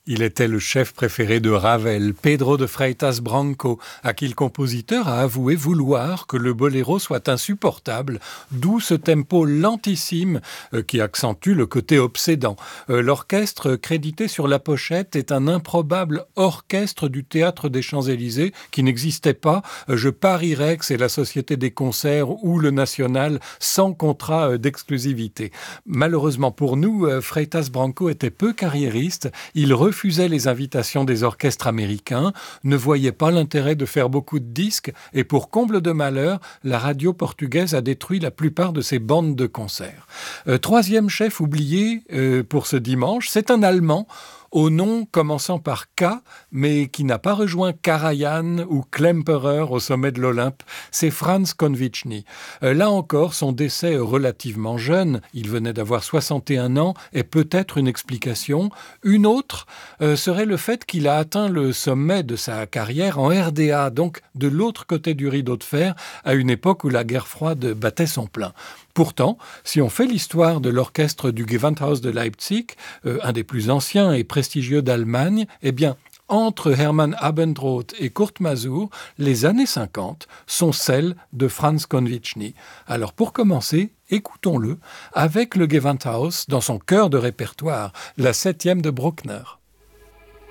Il était le chef préféré de Ravel, Pedro de Freitas Branco, à qui le compositeur a avoué vouloir que le boléro soit insupportable, d'où ce tempo lentissime qui accentue le côté obsédant. L'orchestre crédité sur la pochette est un improbable orchestre du Théâtre des Champs-Élysées qui n'existait pas. Je parierais que c'est la Société des concerts ou le National sans contrat d'exclusivité. Malheureusement pour nous, Freitas Branco était peu carriériste. Il refusait les invitations des orchestres américains, ne voyait pas l'intérêt de faire beaucoup de disques et pour comble de malheur, la radio portugaise a détruit la plupart de ses bandes de concerts. Troisième chef oublié pour ce dimanche, c'est un Allemand au nom commençant par K, mais qui n'a pas rejoint Karajan ou Klemperer au sommet de l'Olympe, c'est Franz Konvichny. Là encore, son décès relativement jeune, il venait d'avoir 61 ans, est peut-être une explication. Une autre serait le fait qu'il a atteint le sommet de sa carrière en RDA, donc de l'autre côté du rideau de fer, à une époque où la guerre froide battait son plein. Pourtant, si on fait l'histoire de l'orchestre du Gewandhaus de Leipzig, un des plus anciens et prestigieux d'Allemagne, eh bien, entre Hermann Abendroth et Kurt Masur, les années 50 sont celles de Franz Konvichny. Alors pour commencer, écoutons-le avec le Gewandhaus dans son cœur de répertoire, la 7e de Bruckner.